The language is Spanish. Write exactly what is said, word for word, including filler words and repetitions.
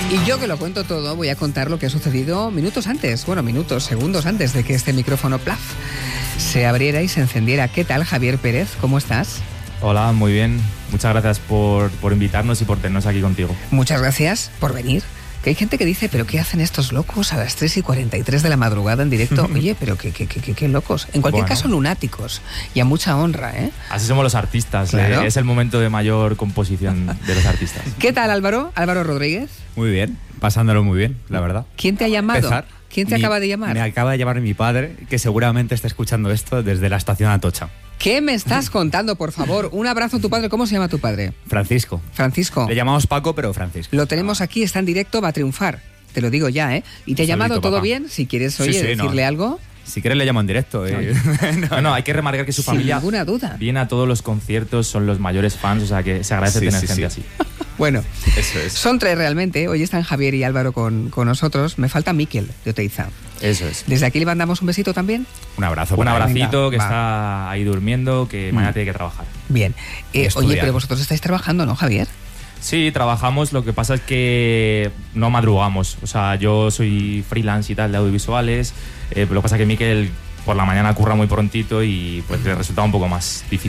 Y yo que lo cuento todo, voy a contar lo que ha sucedido minutos antes, bueno, minutos, segundos antes de que este micrófono plaf se abriera y se encendiera. ¿Qué tal, Javier Pérez? ¿Cómo estás? Hola, muy bien. Muchas gracias por, por invitarnos y por tenernos aquí contigo. Muchas gracias por venir. Que hay gente que dice, ¿pero qué hacen estos locos a las tres y cuarenta y tres de la madrugada en directo? Oye, pero qué, qué, qué, qué locos. En cualquier bueno. caso, lunáticos. Y a mucha honra, ¿eh? Así somos los artistas. Claro. Eh, es el momento de mayor composición de los artistas. ¿Qué tal, Álvaro? Álvaro Rodríguez. Muy bien, pasándolo muy bien, la verdad. ¿Quién te ha llamado? Empezar. ¿Quién te mi, acaba de llamar? Me acaba de llamar mi padre, que seguramente está escuchando esto desde la estación Atocha. ¿Qué me estás contando, por favor? Un abrazo a tu padre. ¿Cómo se llama tu padre? Francisco. Francisco. Le llamamos Paco, pero Francisco. Lo tenemos aquí, está en directo, va a triunfar. Te lo digo ya, ¿eh? ¿Y te ha llamado Saludito, todo papá. bien? Si quieres, oye, sí, sí, decirle no. algo. Si quieres le llamo en directo. Eh. no, no, hay que remarcar que su Sin familia ninguna duda. viene a todos los conciertos, son los mayores fans, o sea que se agradece Sí, tener sí, gente sí. así. Bueno, Eso es. son tres realmente. Hoy están Javier y Álvaro con, con nosotros. Me falta Miquel de Oteiza. Eso es. Desde aquí le mandamos un besito también. Un abrazo. Un para él. abracito Venga, que va. está ahí durmiendo, que mañana tiene que trabajar. Bien. Eh, Estudiar. oye, pero vosotros estáis trabajando, ¿no, Javier? Sí, trabajamos, lo que pasa es que no madrugamos. O sea, yo soy freelance y tal de audiovisuales, eh, lo que pasa es que Miquel por la mañana curra muy prontito y pues le resulta un poco más difícil.